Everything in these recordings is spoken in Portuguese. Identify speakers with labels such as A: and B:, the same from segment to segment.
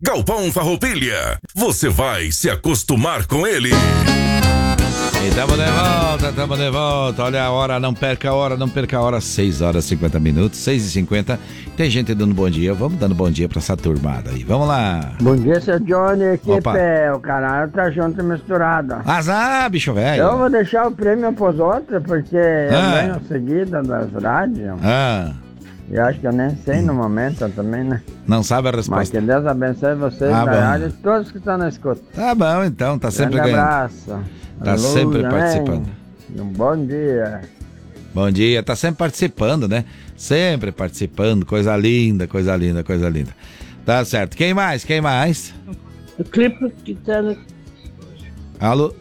A: Galpão Farroupilha. Você vai se acostumar com ele.
B: E tamo de volta. Olha a hora, não perca a hora. 6h50, 6h50. Tem gente dando bom dia. Vamos dando bom dia pra essa turmada aí. Vamos lá.
C: Bom dia, seu Johnny. Aqui o caralho tá junto e misturado.
B: Azar, bicho velho.
C: Eu vou deixar o prêmio pros outros, porque eu ganho seguida das rádios. E acho que eu nem sei no momento também, né?
B: Não sabe a resposta.
C: Mas que Deus abençoe vocês da rádio e todos que estão na escuta.
B: Tá bom, então. Tá sempre ganhando.
C: Um abraço.
B: Tá
C: Aleluia,
B: sempre participando.
C: Um bom dia.
B: Bom dia. Tá sempre participando, né? Sempre participando. Coisa linda. Tá certo. Quem mais?
D: O clipe que tá no...
B: Alô?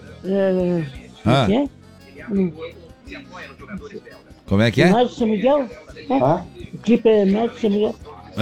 B: Como é que é?
D: Médio de São Miguel? O clipe é Médio de São Miguel?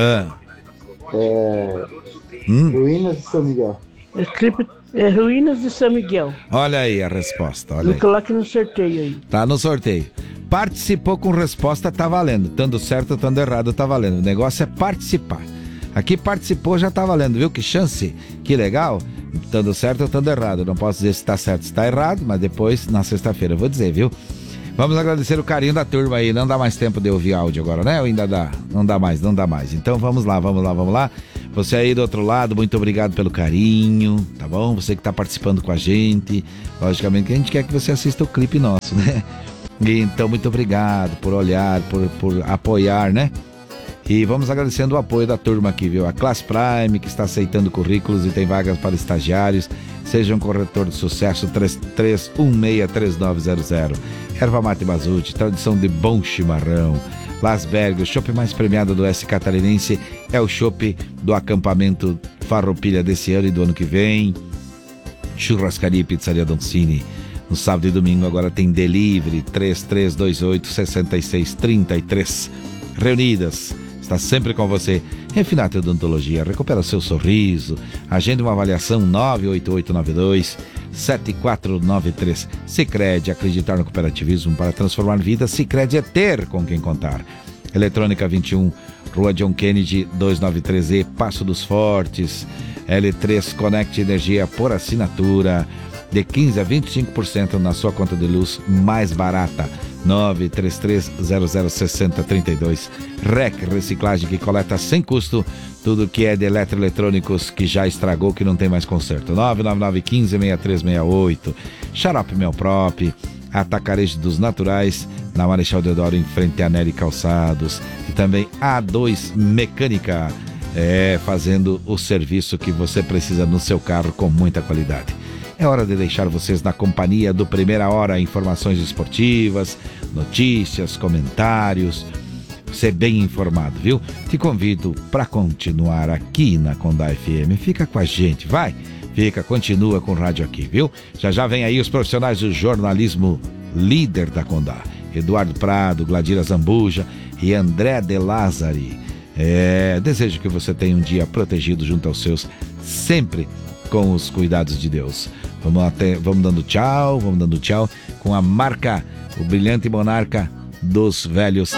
C: Ruínas de São Miguel.
D: O clipe é Ruínas de São Miguel.
B: Olha aí a resposta. Olha
D: Eu
B: aí.
D: coloque no sorteio aí.
B: Tá no sorteio. Participou com resposta, tá valendo. Tanto certo, tanto errado, tá valendo. O negócio é participar. Aqui participou, já tá valendo, viu? Que chance, que legal. Tanto certo, tanto errado. Não posso dizer se tá certo, se tá errado, mas depois, na sexta-feira, eu vou dizer, viu? Vamos agradecer o carinho da turma aí. Não dá mais tempo de ouvir áudio agora, né? Ou ainda dá? Não dá mais. Então vamos lá. Você aí do outro lado, muito obrigado pelo carinho, tá bom? Você que tá participando com a gente. Logicamente que a gente quer que você assista o clipe nosso, né? E então, muito obrigado por olhar, por apoiar, né? E vamos agradecendo o apoio da turma aqui, viu? A Class Prime, que está aceitando currículos e tem vagas para estagiários. Seja um corretor de sucesso, 33163900. Erva Mate Mazute, tradição de bom chimarrão. Las Berg, o chopp mais premiado do Oeste Catarinense é o chopp do acampamento Farroupilha desse ano e do ano que vem. Churrascaria e Pizzaria Doncini. No sábado e domingo agora tem delivery 3328-6633. Reunidas, está sempre com você. Refinato Odontologia, recupera seu sorriso. Agende uma avaliação 98892-7493. Sicredi, acreditar no cooperativismo para transformar vidas. Sicredi é ter com quem contar. Eletrônica 21, Rua John Kennedy 293E, Passo dos Fortes. L3 Connect Energia por assinatura. De 15% a 25% na sua conta de luz mais barata. 933006032. REC Reciclagem, que coleta sem custo tudo que é de eletroeletrônicos que já estragou, que não tem mais conserto. 999156368. Xarope Melprop, Atacarejo dos Naturais, na Marechal Deodoro, em frente a Nery Calçados. E também A2 Mecânica, fazendo o serviço que você precisa no seu carro com muita qualidade. É hora de deixar vocês na companhia do Primeira Hora, informações esportivas, notícias, comentários. Ser bem informado, viu? Te convido para continuar aqui na Condá FM. Fica com a gente, vai! Continua com o rádio aqui, viu? Já vem aí os profissionais do jornalismo líder da Condá. Eduardo Prado, Gladira Zambuja e André De Lázari. Desejo que você tenha um dia protegido junto aos seus, sempre com os cuidados de Deus. Vamos dando tchau com a marca, o brilhante monarca dos velhos